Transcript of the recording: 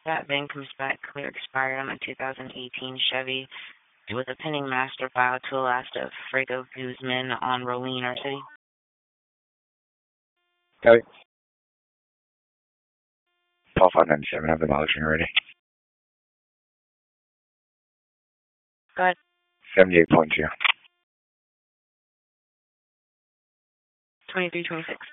That VIN comes back clear, expired on a 2018 Chevy with a pending master file to Alaska Frago Guzman on Rolene or City. Copy. Paul 597, have the mileage when you're ready. Go ahead. 78.2. 2326.